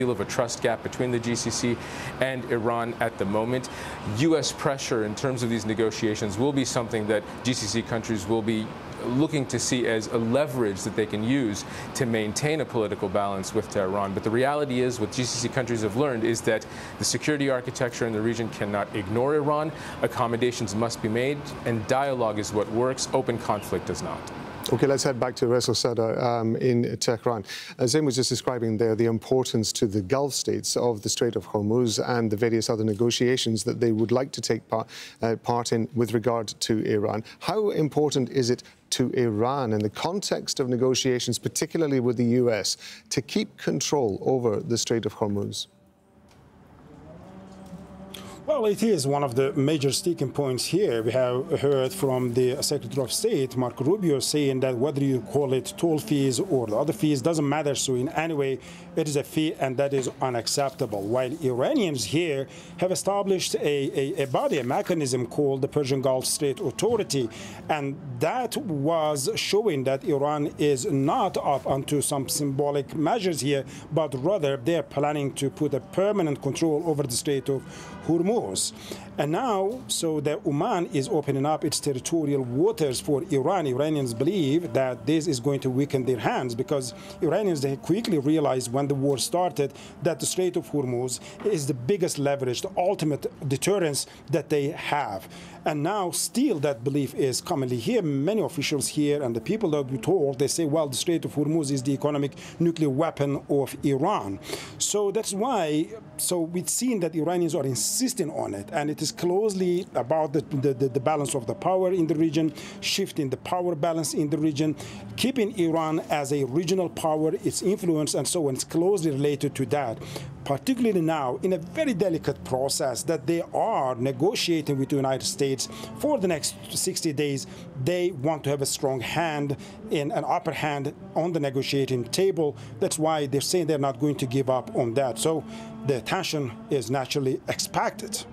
of a trust gap between the GCC and Iran at the moment. U.S. pressure in terms of these negotiations will be something that GCC countries will be looking to see as a leverage that they can use to maintain a political balance with Tehran. But the reality is, what GCC countries have learned is that the security architecture in the region cannot ignore Iran. Accommodations must be made, and dialogue is what works. Open conflict does not. OK, let's head back to Reza Sadr in Tehran. Zain was just describing there the importance to the Gulf states of the Strait of Hormuz and the various other negotiations that they would like to take part in with regard to Iran. How important is it to Iran in the context of negotiations, particularly with the US, to keep control over the Strait of Hormuz? Well, it is one of the major sticking points here. We have heard from the Secretary of State, Marco Rubio, saying that whether you call it toll fees or the other fees doesn't matter. So in any way, it is a fee, and that is unacceptable. While Iranians here have established a body, a mechanism called the Persian Gulf Strait Authority, and that was showing that Iran is not up onto some symbolic measures here, but rather they're planning to put a permanent control over the Strait of Hormuz. And now, so that Oman is opening up its territorial waters for Iran. Iranians believe that this is going to weaken their hands, because Iranians, they quickly realized when the war started that the Strait of Hormuz is the biggest leverage, the ultimate deterrence that they have. And now still that belief is commonly here. Many officials here and the people that we told, they say, well, the Strait of Hormuz is the economic nuclear weapon of Iran. So that's why, so we've seen that Iranians are insisting on it, and it is closely about the balance of the power in the region, shifting the power balance in the region, keeping Iran as a regional power, its influence and so on. It's closely related to that, particularly now in a very delicate process that they are negotiating with the United States for the next 60 days. They want to have a strong hand, in an upper hand on the negotiating table. That's why they're saying they're not going to give up on that. So the tension is naturally expected.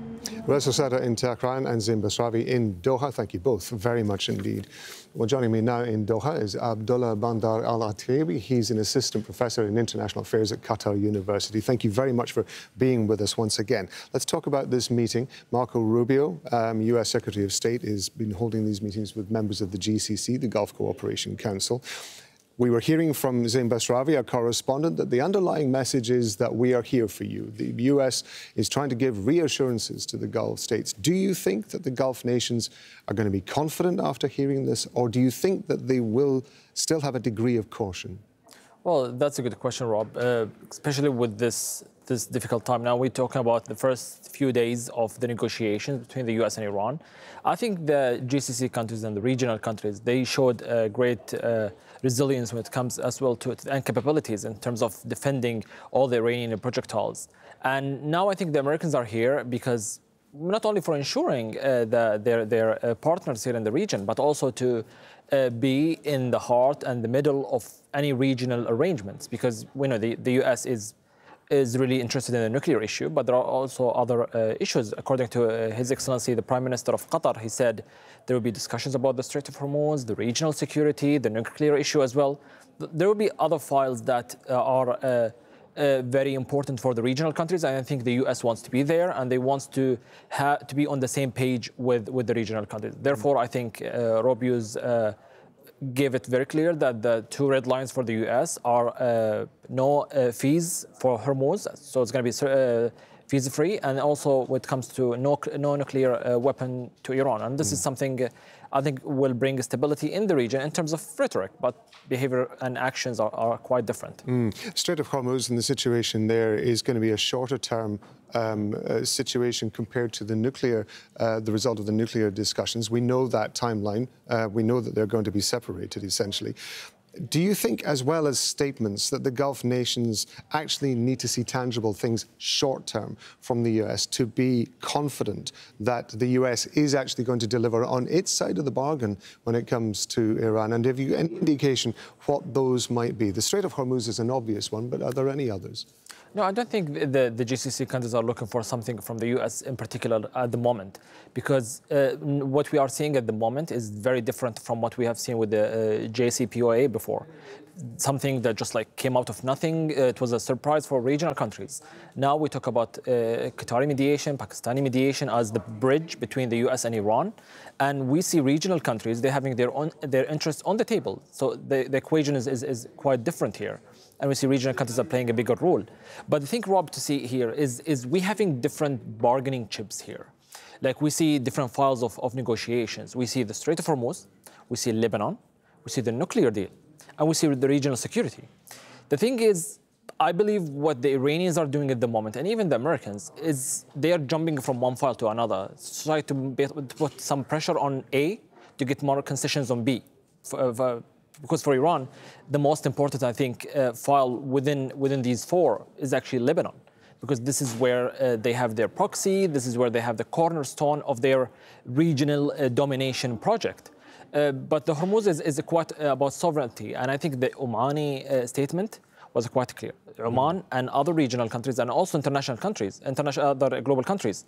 Reza Sadr in Tehran and Zain Basrawi in Doha, thank you both very much indeed. Well, joining me now in Doha is Abdullah Bandar Al-Ataibi. He's an assistant professor in international affairs at Qatar University. Thank you very much for being with us once again. Let's talk about this meeting. Marco Rubio, US Secretary of State, has been holding these meetings with members of the GCC, the Gulf Cooperation Council. We were hearing from Zain Basrawi, our correspondent, that the underlying message is that we are here for you. The US is trying to give reassurances to the Gulf states. Do you think that the Gulf nations are going to be confident after hearing this, or do you think that they will still have a degree of caution? Well, that's a good question, Rob, especially with this difficult time. Now we're talking about the first few days of the negotiations between the US and Iran. I think the GCC countries and the regional countries, they showed great resilience when it comes as well to and capabilities in terms of defending all the Iranian projectiles. And now I think the Americans are here because not only for ensuring their partners here in the region, but also to be in the heart and the middle of any regional arrangements, because we know the US is really interested in the nuclear issue, but there are also other issues. According to His Excellency, the Prime Minister of Qatar, he said there will be discussions about the Strait of Hormuz, the regional security, the nuclear issue as well. There will be other files that are very important for the regional countries, and I think the US wants to be there, and they want to be on the same page with the regional countries. Therefore, I think Rubio's gave it very clear that the two red lines for the US are no fees for Hormuz, so it's going to be fees-free, and also when it comes to no nuclear weapon to Iran. And this is something I think will bring stability in the region in terms of rhetoric, but behavior and actions are quite different. Strait of Hormuz and the situation there is going to be a shorter-term situation compared to the nuclear, the result of the nuclear discussions. We know that timeline. We know that they're going to be separated, essentially. Do you think, as well as statements, that the Gulf nations actually need to see tangible things short-term from the US to be confident that the US is actually going to deliver on its side of the bargain when it comes to Iran? And have you any indication what those might be? The Strait of Hormuz is an obvious one, but are there any others? No, I don't think the GCC countries are looking for something from the US in particular at the moment, because what we are seeing at the moment is very different from what we have seen with the JCPOA before. Something that just like came out of nothing. It was a surprise for regional countries. Now we talk about Qatari mediation, Pakistani mediation as the bridge between the US and Iran. And we see regional countries, they're having their interests on the table. So the equation is quite different here. And we see regional countries are playing a bigger role. But the thing, Rob, to see here is we having different bargaining chips here. Like we see different files of negotiations. We see the Strait of Hormuz, we see Lebanon, we see the nuclear deal, and we see the regional security. The thing is, I believe what the Iranians are doing at the moment, and even the Americans, is they are jumping from one file to another, trying to put some pressure on A to get more concessions on B. Because for Iran, the most important, I think, file within these four is actually Lebanon, because this is where they have their proxy, this is where they have the cornerstone of their regional domination project. But the Hormuz is quite about sovereignty, and I think the Omani statement was quite clear. Oman and other regional countries, and also international countries, other global countries,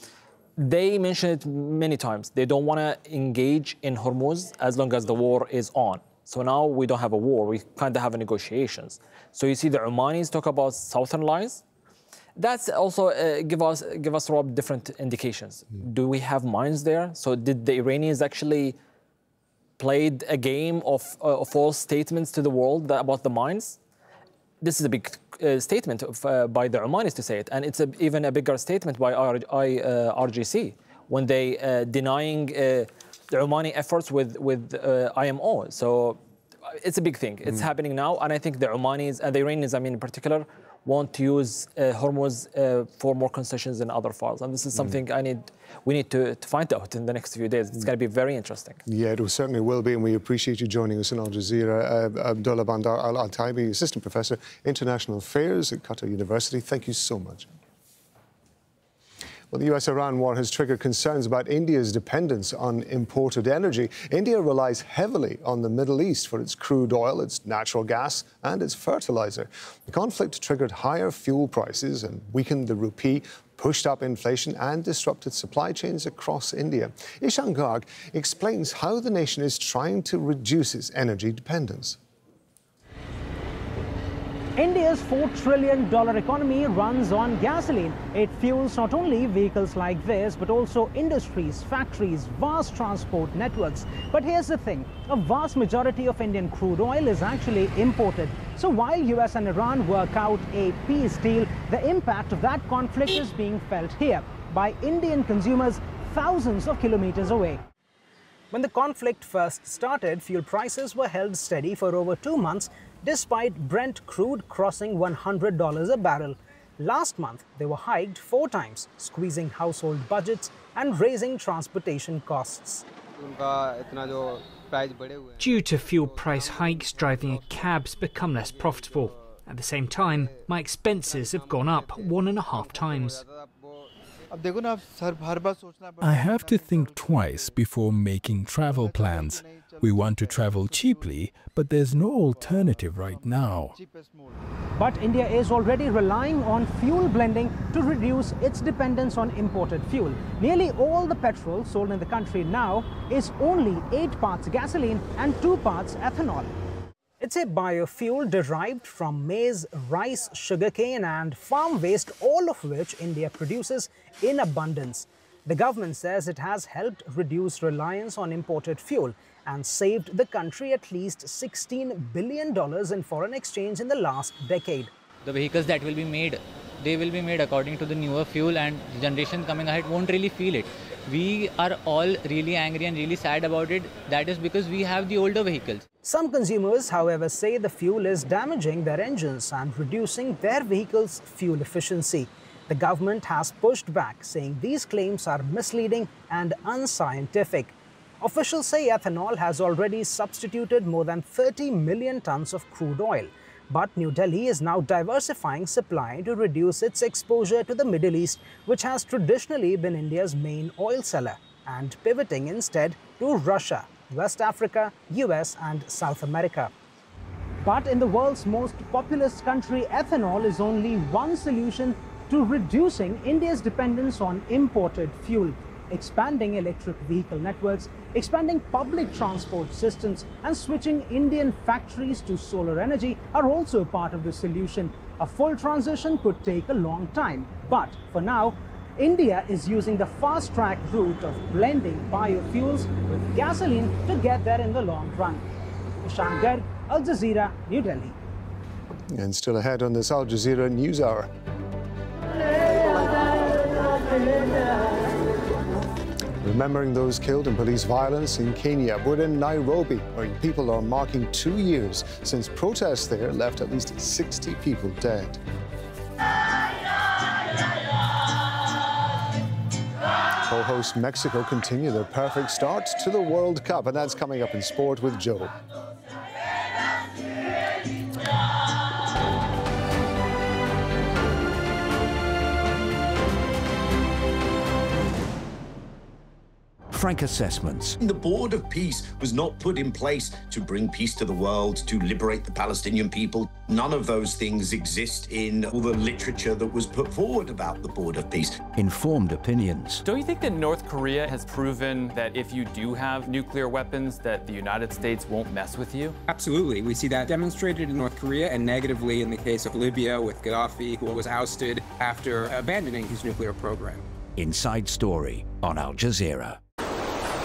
they mention it many times. They don't want to engage in Hormuz as long as the war is on. So now we don't have a war, we kind of have negotiations. So you see the Omanis talk about southern lines. That's also give us Rob, different indications. Do we have mines there? So did the Iranians actually played a game of false statements to the world about the mines? This is a big statement by the Omanis to say it, and it's even a bigger statement by RGC when they denying the Omani efforts with IMO. So it's a big thing. It's happening now, and I think the Omanis and the Iranians, I mean, in particular, want to use Hormuz for more concessions than other files. And this is something we need to find out in the next few days. It's going to be very interesting. Yeah, it certainly will be, and we appreciate you joining us in Al Jazeera. Abdullah Bandar Al-Ataibi, Assistant Professor, International Affairs at Qatar University. Thank you so much. Well, the US-Iran war has triggered concerns about India's dependence on imported energy. India relies heavily on the Middle East for its crude oil, its natural gas and its fertilizer. The conflict triggered higher fuel prices and weakened the rupee, pushed up inflation and disrupted supply chains across India. Ishan Garg explains how the nation is trying to reduce its energy dependence. India's $4 trillion economy runs on gasoline. It fuels not only vehicles like this, but also industries, factories, vast transport networks. But here's the thing, a vast majority of Indian crude oil is actually imported. So while US and Iran work out a peace deal, the impact of that conflict is being felt here by Indian consumers thousands of kilometers away. When the conflict first started, fuel prices were held steady for over 2 months, despite Brent crude crossing $100 a barrel. Last month, they were hiked 4 times, squeezing household budgets and raising transportation costs. Due to fuel price hikes, driving a cab's become less profitable. At the same time, my expenses have gone up 1.5 times. I have to think twice before making travel plans. We want to travel cheaply, but there's no alternative right now. But India is already relying on fuel blending to reduce its dependence on imported fuel. Nearly all the petrol sold in the country now is only 8 parts gasoline and 2 parts ethanol. It's a biofuel derived from maize, rice, sugarcane and farm waste, all of which India produces in abundance. The government says it has helped reduce reliance on imported fuel and saved the country at least $16 billion in foreign exchange in the last decade. The vehicles that will be made, they will be made according to the newer fuel, and the generation coming ahead won't really feel it. We are all really angry and really sad about it. That is because we have the older vehicles. Some consumers, however, say the fuel is damaging their engines and reducing their vehicles' fuel efficiency. The government has pushed back, saying these claims are misleading and unscientific. Officials say ethanol has already substituted more than 30 million tons of crude oil. But New Delhi is now diversifying supply to reduce its exposure to the Middle East, which has traditionally been India's main oil seller, and pivoting instead to Russia, West Africa, US and South America. But in the world's most populous country, ethanol is only one solution to reducing India's dependence on imported fuel. Expanding electric vehicle networks, expanding public transport systems, and switching Indian factories to solar energy are also part of the solution. A full transition could take a long time, but for now, India is using the fast-track route of blending biofuels with gasoline to get there in the long run. Ishan Garg, Al Jazeera, New Delhi. And still ahead on this Al Jazeera News Hour. Remembering those killed in police violence in Kenya. We're in Nairobi, where people are marking 2 years since protests there left at least 60 people dead. Co-host Mexico continue their perfect start to the World Cup, and that's coming up in sport with Joe. Frank Assessments. The Board of Peace was not put in place to bring peace to the world, to liberate the Palestinian people. None of those things exist in all the literature that was put forward about the Board of Peace. Informed opinions. Don't you think that North Korea has proven that if you do have nuclear weapons, that the United States won't mess with you? Absolutely. We see that demonstrated in North Korea and negatively in the case of Libya with Gaddafi, who was ousted after abandoning his nuclear program. Inside Story on Al Jazeera.